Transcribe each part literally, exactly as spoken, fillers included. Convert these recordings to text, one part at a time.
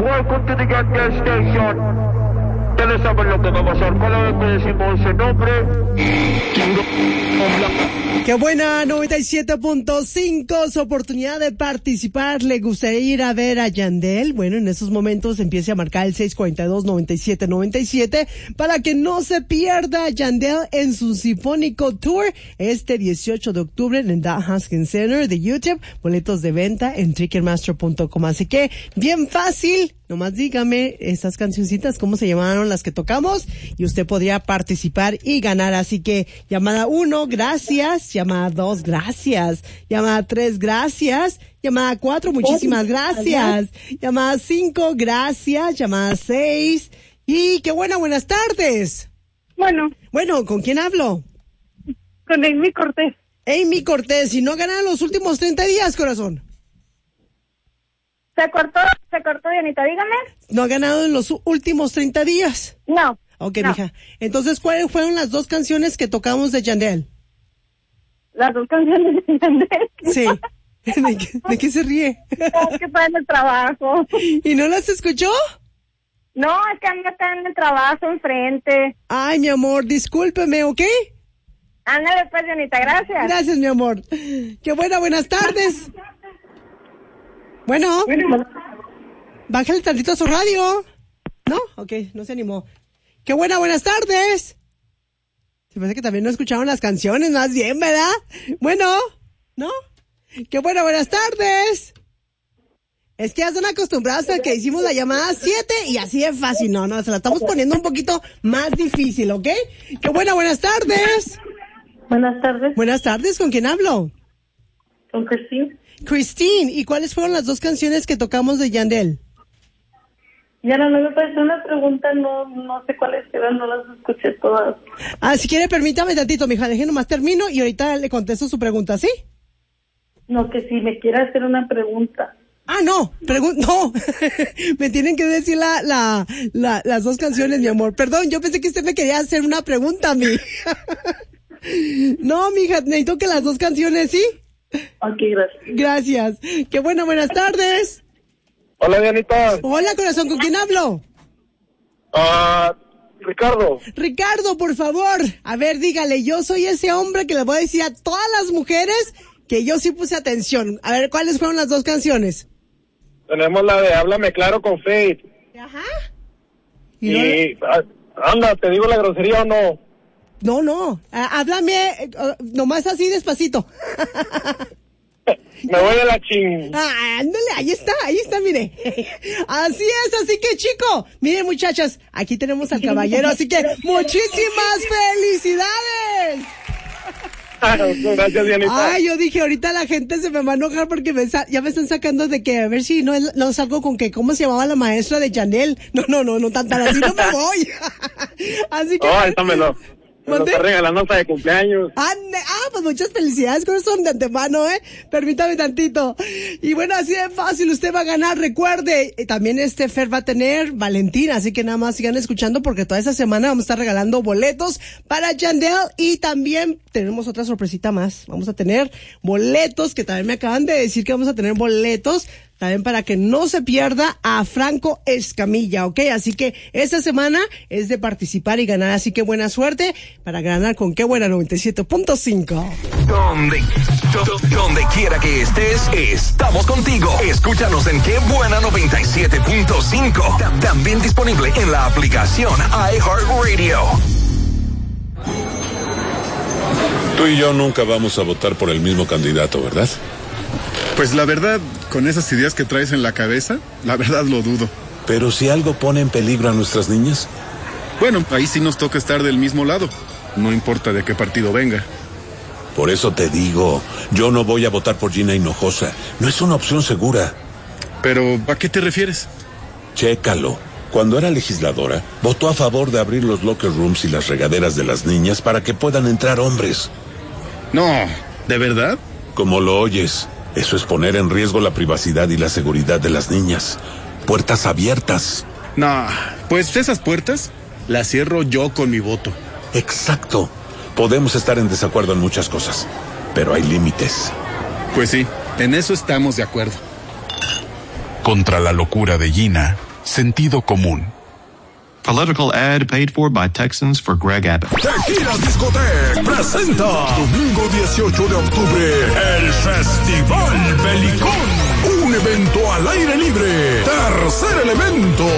welcome to the Yandel Station. Ustedes saben lo que va a pasar cada vez que decimos ese nombre. Qué buena, noventa y siete punto cinco, su oportunidad de participar. ¿Le gustaría ir a ver a Yandel? Bueno, en esos momentos empiece a marcar el seis cuatro dos, nueve siete nueve siete para que no se pierda Yandel en su Sinfónico Tour este dieciocho de octubre en el Dow Haskins Center de YouTube. Boletos de venta en ticketmaster punto com. Así que, bien fácil. Nomás dígame estas cancioncitas, cómo se llamaron las que tocamos, y usted podría participar y ganar. Así que, llamada uno, gracias. Llamada dos, gracias. Llamada tres, gracias. Llamada cuatro, muchísimas gracias. Llamada cinco, gracias. Llamada seis. Y qué buena, buenas tardes. Bueno. Bueno, ¿con quién hablo? Con Amy Cortés. Amy Cortés, ¿y no ganan los últimos treinta días, corazón? Se cortó, se cortó, Dianita, dígame. ¿No ha ganado en los últimos treinta días? No. Ok, no. mija. Entonces, ¿cuáles fueron las dos canciones que tocamos de Yandel? Las dos canciones de Yandel. Sí. ¿De qué, de qué se ríe? Es que está en el trabajo. ¿Y no las escuchó? No, es que anda está en el trabajo enfrente. Ay, mi amor, discúlpeme, ¿ok? Ándale pues, Dianita, gracias. Gracias, mi amor. Qué buena, buenas tardes. Bueno, bájale tantito a su radio. ¿No? Ok, no se animó. Qué buena, buenas tardes. Se parece que también no escucharon las canciones, más bien, ¿verdad? Bueno, ¿no? Qué buena, buenas tardes. Es que ya están acostumbrados a que hicimos la llamada siete y así es fácil. No, no, se la estamos poniendo un poquito más difícil, ¿ok? Qué buena, buenas tardes. Buenas tardes. Buenas tardes, ¿con quién hablo? Con Cristín. Christine, ¿y cuáles fueron las dos canciones que tocamos de Yandel? Ya no, no me parece una pregunta, no no sé cuáles eran, no las escuché todas. Ah, si quiere, permítame tantito, mija, deje nomás termino y ahorita le contesto su pregunta, ¿sí? No, que si me quiere hacer una pregunta. Ah, no, pregun- no, me tienen que decir la, la, la, las dos canciones, mi amor. Perdón, yo pensé que usted me quería hacer una pregunta a mí. No, mija, necesito que las dos canciones, ¿sí? Ok, gracias. Gracias. Qué buena, buenas tardes. Hola, Dianita. Hola, corazón, ¿con quién hablo? Ah, uh, Ricardo. Ricardo, por favor. A ver, dígale, yo soy ese hombre que le voy a decir a todas las mujeres que yo sí puse atención. A ver, ¿cuáles fueron las dos canciones? Tenemos la de Háblame Claro con Faith. Ajá. Y, y no... anda, ¿te digo la grosería o no? No, no, ah, háblame uh, nomás así despacito. Me voy a la ching. Ah, ándale, ahí está, ahí está, mire. Así es, así que chico, miren muchachas, aquí tenemos al caballero, así que muchísimas felicidades. Gracias, Dianita. Ay, yo dije, ahorita la gente se me va a enojar porque me sa- ya me están sacando de que, a ver si no, es, no salgo con que, ¿cómo se llamaba la maestra de Yandel? No, no, no, no, tan, tan así no me voy. Así que... Oh, éctamelo. Me lo está regalando hasta de cumpleaños. Ah, ne- ah, pues muchas felicidades, corazón, de antemano, ¿eh? Permítame tantito. Y bueno, así de fácil, usted va a ganar. Recuerde, eh, también este Fer va a tener Valentina, así que nada más sigan escuchando porque toda esta semana vamos a estar regalando boletos para Yandel y también tenemos otra sorpresita más. Vamos a tener boletos, que también me acaban de decir que vamos a tener boletos también para que no se pierda a Franco Escamilla, ¿ok? Así que esta semana es de participar y ganar, así que buena suerte para ganar con Qué Buena noventa y siete punto cinco. Donde, do, donde quiera que estés, estamos contigo. Escúchanos en Qué Buena noventa y siete punto cinco. También disponible en la aplicación iHeartRadio. Tú y yo nunca vamos a votar por el mismo candidato, ¿verdad? Pues la verdad, con esas ideas que traes en la cabeza, la verdad lo dudo. Pero si algo pone en peligro a nuestras niñas. Bueno, ahí sí nos toca estar del mismo lado. No importa de qué partido venga. Por eso te digo, yo no voy a votar por Gina Hinojosa. No es una opción segura. Pero, ¿a qué te refieres? Chécalo. Cuando era legisladora, votó a favor de abrir los locker rooms y las regaderas de las niñas para que puedan entrar hombres. No, ¿de verdad? Como lo oyes, eso es poner en riesgo la privacidad y la seguridad de las niñas. Puertas abiertas. No, pues esas puertas las cierro yo con mi voto. Exacto. Podemos estar en desacuerdo en muchas cosas, pero hay límites. Pues sí, en eso estamos de acuerdo. Contra la locura de Gina, sentido común. Political ad paid for by Texans for Greg Abbott. Tequila Discotec presenta domingo dieciocho de octubre el Festival Belicón. Un evento al aire libre. Tercer Elemento.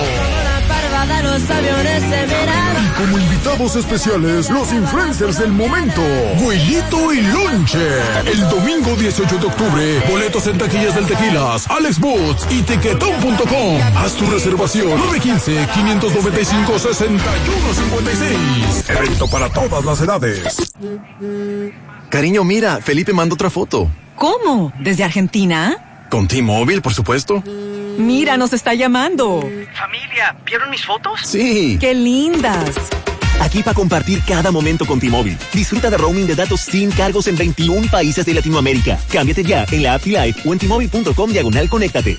Los aviones se verán. Y como invitados especiales, los influencers del momento, Güelito y Lonche. El domingo dieciocho de octubre, boletos en taquillas del Tequilas, Alex Boots y tiquetón punto com. Haz tu reservación nueve uno cinco, cinco nueve cinco, seis uno cinco seis. Evento para todas las edades. Cariño, mira, Felipe manda otra foto. ¿Cómo? ¿Desde Argentina? Con T-Mobile, por supuesto. Mira, nos está llamando. Familia, ¿vieron mis fotos? Sí. ¡Qué lindas! Aquí para compartir cada momento con T-Mobile. Disfruta de roaming de datos sin cargos en veintiún países de Latinoamérica. Cámbiate ya en la app T-Life o en T-Mobile punto com diagonal conéctate.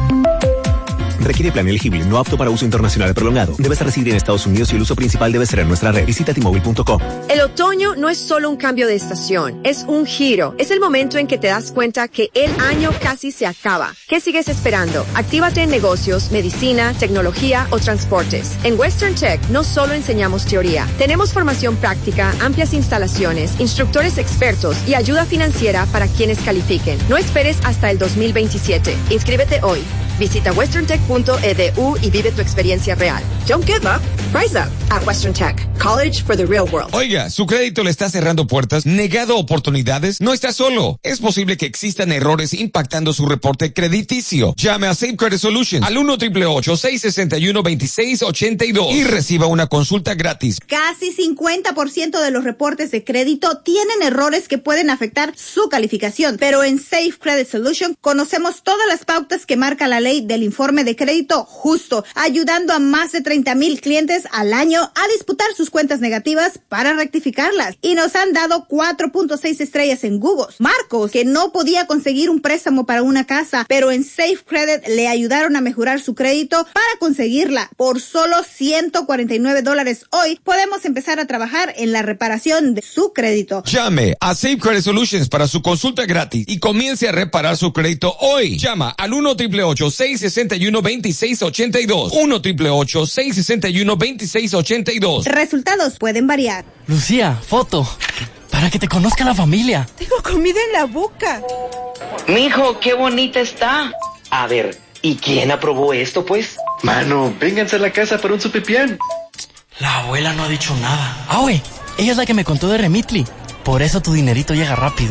Requiere plan elegible, no apto para uso internacional prolongado. Debes residir en Estados Unidos y el uso principal debe ser en nuestra red. Visita T Mobile punto com. El otoño no es solo un cambio de estación, es un giro. Es el momento en que te das cuenta que el año casi se acaba. ¿Qué sigues esperando? Actívate en negocios, medicina, tecnología o transportes. En Western Tech no solo enseñamos teoría. Tenemos formación práctica, amplias instalaciones, instructores expertos y ayuda financiera para quienes califiquen. No esperes hasta el dos mil veintisiete. Inscríbete hoy. Visita western tech punto e d u y vive tu experiencia real. Don't give up. Rise up at Western Tech. College for the real world. Oiga, ¿su crédito le está cerrando puertas? ¿Negado oportunidades? No está solo. Es posible que existan errores impactando su reporte crediticio. Llame a Safe Credit Solutions al uno ocho ocho ocho, seis seis uno, dos seis ocho dos y reciba una consulta gratis. Casi cincuenta por ciento de los reportes de crédito tienen errores que pueden afectar su calificación, pero en Safe Credit Solutions conocemos todas las pautas que marca la ley del informe de crédito justo, ayudando a más de treinta mil clientes al año a disputar sus cuentas negativas para rectificarlas. Y nos han dado cuatro punto seis estrellas en Google. Marcos, que no podía conseguir un préstamo para una casa, pero en Safe Credit le ayudaron a mejorar su crédito para conseguirla. Por solo ciento cuarenta y nueve dólares hoy, podemos empezar a trabajar en la reparación de su crédito. Llame a Safe Credit Solutions para su consulta gratis y comience a reparar su crédito hoy. Llama al uno ocho ocho ocho, seis seis uno, dos seis ocho dos. uno ocho ocho ocho, seis seis uno, dos seis ocho dos. Resultados pueden variar. Lucía, foto. Para que te conozca la familia. Tengo comida en la boca. Mijo, qué bonita está. A ver, ¿y quién aprobó esto, pues? Mano, vénganse a la casa para un supipián. La abuela no ha dicho nada. Ah, güey, ella es la que me contó de Remitly. Por eso tu dinerito llega rápido.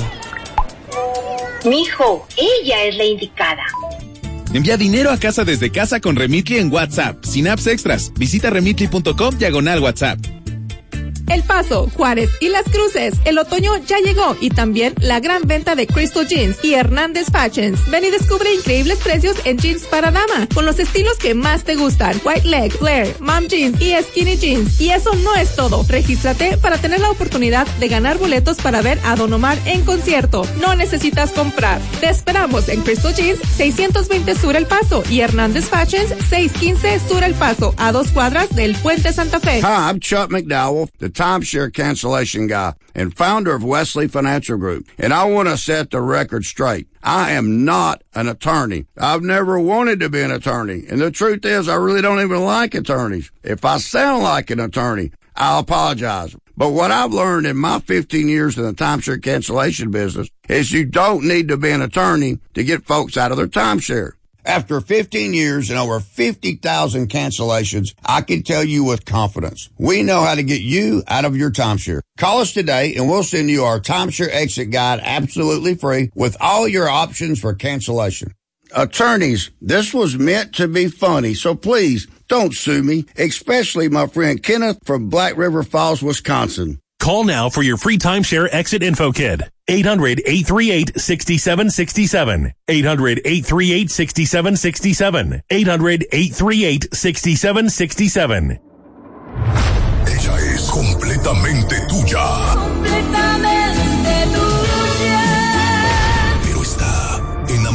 Mijo, ella es la indicada. Envía dinero a casa desde casa con Remitly en WhatsApp, sin apps extras. Visita remitly punto com diagonal WhatsApp. El Paso, Juárez y Las Cruces. El otoño ya llegó y también la gran venta de Crystal Jeans y Hernández Fashions. Ven y descubre increíbles precios en jeans para dama, con los estilos que más te gustan. White Leg, Flare, Mom Jeans y Skinny Jeans. Y eso no es todo. Regístrate para tener la oportunidad de ganar boletos para ver a Don Omar en concierto. No necesitas comprar. Te esperamos en Crystal Jeans, seiscientos veinte Sur El Paso y Hernández Fashions, seiscientos quince Sur El Paso, a dos cuadras del Puente Santa Fe. Hi, I'm Chuck McDowell, the timeshare cancellation guy and founder of Wesley Financial Group. And I want to set the record straight. I am not an attorney. I've never wanted to be an attorney. And the truth is, I really don't even like attorneys. If I sound like an attorney, I'll apologize. But what I've learned in my fifteen years in the timeshare cancellation business is you don't need to be an attorney to get folks out of their timeshare. After fifteen years and over fifty thousand cancellations, I can tell you with confidence, we know how to get you out of your timeshare. Call us today and we'll send you our timeshare exit guide absolutely free with all your options for cancellation. Attorneys, this was meant to be funny, so please don't sue me, especially my friend Kenneth from Black River Falls, Wisconsin. Call now for your free timeshare exit info kit. eight hundred, eight three eight, six seven six seven. eight hundred, eight three eight, six seven six seven. eight hundred, eight three eight, six seven six seven. Ella es completamente tuya. Completa